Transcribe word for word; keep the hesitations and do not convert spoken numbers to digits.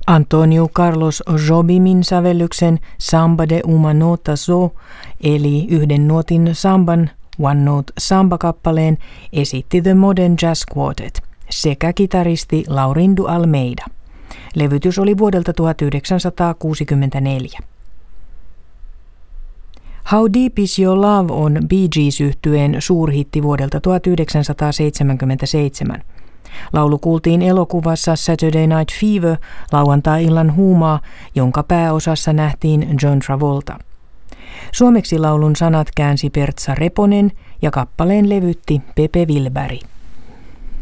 Antonio Carlos Jobimin sävellyksen Samba de una nota so, eli yhden nuotin samban One Note Samba-kappaleen esitti The Modern Jazz Quartet sekä kitaristi Laurindo Almeida. Levytys oli vuodelta tuhatyhdeksänsataakuusikymmentäneljä. How Deep Is Your Love on Bee Gees-yhtyeen suurhitti vuodelta tuhatyhdeksänsataaseitsemänkymmentäseitsemän. Laulu kuultiin elokuvassa Saturday Night Fever, lauantai-illan huumaa, jonka pääosassa nähtiin John Travolta. Suomeksi laulun sanat käänsi Pertsa Reponen ja kappaleen levytti Pepe Wilberg.